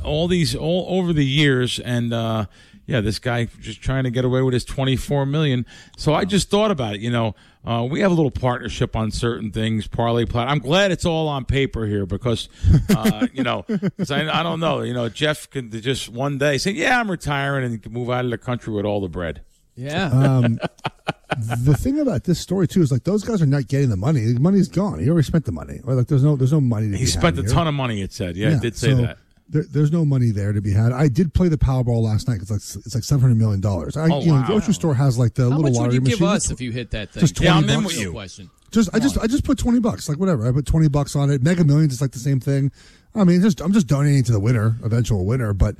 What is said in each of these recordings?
all over the years, and this guy just trying to get away with his $24 million. So I just thought about it. We have a little partnership on certain things. Parlay Plat. I'm glad it's all on paper here because, 'cause I don't know. Jeff could just one day say, "Yeah, I'm retiring," and he can move out of the country with all the bread. Yeah. The thing about this story too is like those guys are not getting the money. The money's gone. He already spent the money. Or like there's no money. He spent a ton of money. It said, it did say that. There's no money there to be had. I did play the Powerball last night because it's like $700 million. The grocery store has like the little lottery machine. How much would you give us if you hit that thing? Just $20. I'm in with you. Question. I just put $20. Like whatever. I put $20 on it. Mega Millions is like the same thing. I mean, I'm just donating to the winner, eventual winner. But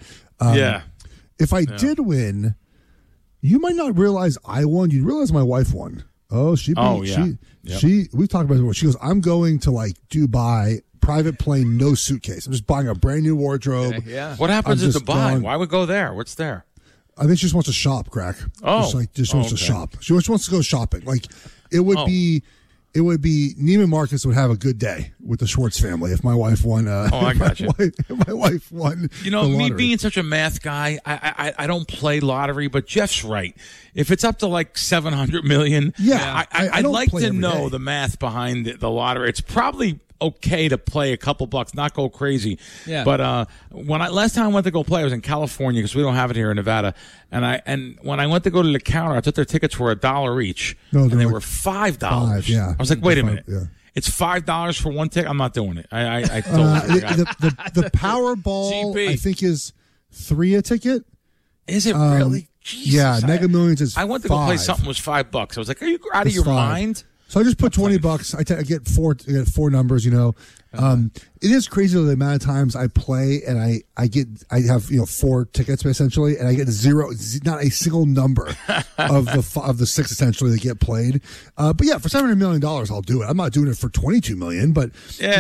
if I did win, you might not realize I won. You'd realize my wife won. Oh, we've talked about it before. She goes, I'm going to like Dubai, private plane, no suitcase. I'm just buying a brand new wardrobe. Okay, yeah. What happens in Dubai? Why would go there? What's there? I think she just wants to shop, Crack. Just wants to shop. She just wants to go shopping. Like it would be Neiman Marcus would have a good day with the Schwartz family if my wife won. I got you. My wife won. Me being such a math guy, I don't play lottery, but Jeff's right. If it's up to like $700 million, I'd like to know the math behind the lottery. It's probably okay to play a couple bucks, not go crazy. Yeah. But last time I went to go play, I was in California because we don't have it here in Nevada. And when I went to go to the counter, I thought their tickets were $1 each, and they were $5. I was like, wait a minute. Yeah. It's $5 for one ticket. I'm not doing it. I the Powerball GP. I think is $3 a ticket. Is it really? Jesus, yeah, Mega Millions is. I went to $5. go play something was $5. I was like, are you out of your mind? So I just put $20. I get four numbers. It is crazy the amount of times I play and I have 4 tickets essentially, and I get not a single number of the 6 essentially that get played. But yeah, for $700 million, I'll do it. I'm not doing it for $22 million, but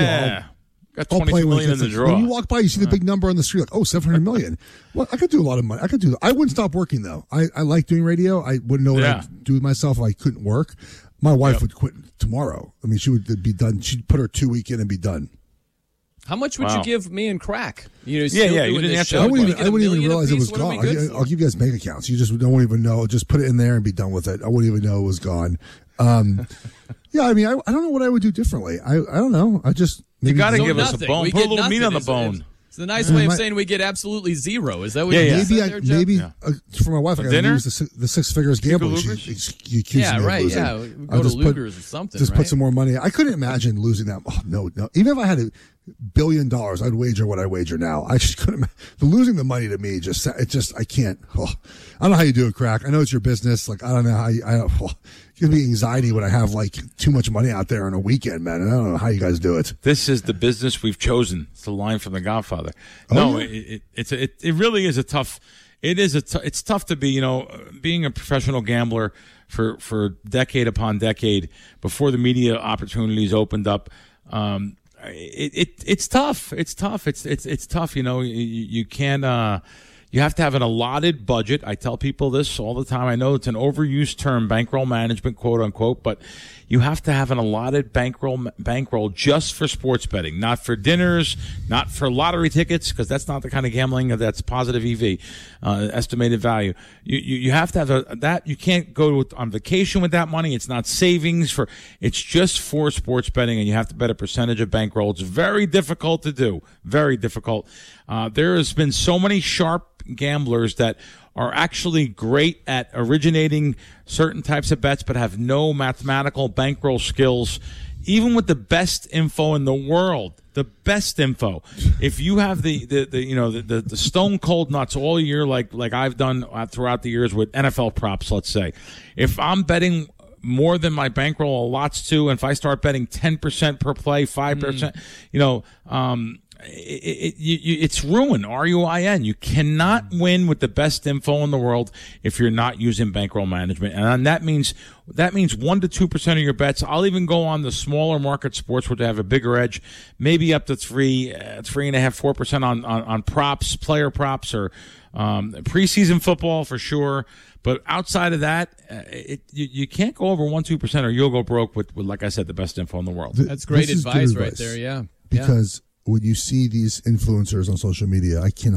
got $22 million in the draw. When you walk by, you see the big number on the screen, like, $700 million. Well, I could do a lot of money. I wouldn't stop working though. I like doing radio. I wouldn't know what I'd do with myself if I couldn't work. My wife would quit tomorrow. I mean, she would be done. She'd put her 2 week in and be done. How much would you give me and Crack? You didn't answer. I wouldn't even realize it was gone. I'll give you guys bank accounts. You just don't even know. Just put it in there and be done with it. I wouldn't even know it was gone. I mean, I don't know what I would do differently. I don't know. You got to give us a bone. Put a little meat on the bone. It's a nice way of saying we get absolutely zero. Is that what you said there, Jeff? Maybe for my wife, I got to lose the 6 figures gambling. She accused me of losing. Yeah, go to Luger's or something. Just put some more money. I couldn't imagine losing that. Oh, no. Even if I had $1 billion, I'd wager what I wager now. I just couldn't. Losing the money to me I can't. I don't know how you do it, Crack. I know it's your business. Like I don't know how it gives me anxiety when I have like too much money out there on a weekend, man. And I don't know how you guys do it. This is the business we've chosen. It's the line from The Godfather. It really is a tough. It's tough to be, being a professional gambler for decade upon decade before the media opportunities opened up. It's tough. It's tough. It's tough. You can't. You have to have an allotted budget. I tell people this all the time. I know it's an overused term, bankroll management, quote unquote, but you have to have an allotted bankroll just for sports betting, not for dinners, not for lottery tickets, because that's not the kind of gambling that's positive EV, estimated value. You have to have that. You can't go on vacation with that money. It's not savings it's just for sports betting, and you have to bet a percentage of bankroll. It's very difficult to do. Very difficult. There has been so many sharp gamblers that are actually great at originating certain types of bets but have no mathematical bankroll skills, even with the best info in the world. The best info. If you have the stone cold nuts all year like I've done throughout the years with NFL props, let's say, if I'm betting more than my bankroll allots to, and if I start betting 10% per play, 5%, it's ruin, RUIN. You cannot win with the best info in the world if you're not using bankroll management, and that means 1 to 2% of your bets. I'll even go on the smaller market sports where they have a bigger edge, maybe up to 3.5%, 4% on props, player props, or preseason football for sure. But outside of that, you can't go over 1-2%, or you'll go broke with, like I said, the best info in the world. That's great advice right there. Yeah, because when you see these influencers on social media, I cannot